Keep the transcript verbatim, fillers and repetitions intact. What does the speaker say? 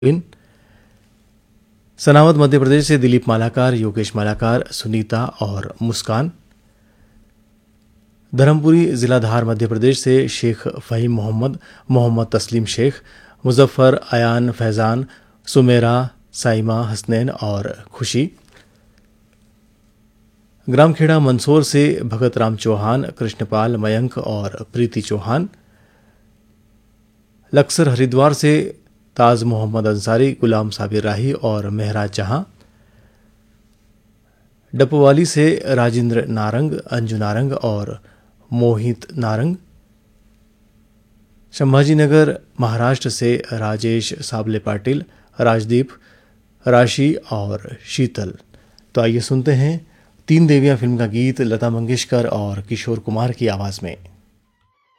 इन सनावद मध्य प्रदेश से दिलीप मालाकार, योगेश मालाकार, सुनीता और मुस्कान। धर्मपुरी जिला धार मध्य प्रदेश से शेख फ़हीम मोहम्मद, मोहम्मद तस्लीम शेख, मुजफ्फर, अयान, फैज़ान, सुमेरा, साइमा, हसनैन और खुशी। ग्रामखेड़ा मंदसौर से भगत राम चौहान, कृष्णपाल, मयंक और प्रीति चौहान। लक्सर हरिद्वार से ताज मोहम्मद अंसारी, गुलाम साबिर राही और महराज जहां। डपवाली से राजेंद्र नारंग, अंजू नारंग और मोहित नारंग। संभाजीनगर महाराष्ट्र से राजेश साबले पाटिल, राजदीप, राशि और शीतल। तो आइए सुनते हैं तीन देवियां फिल्म का गीत लता मंगेशकर और किशोर कुमार की आवाज में।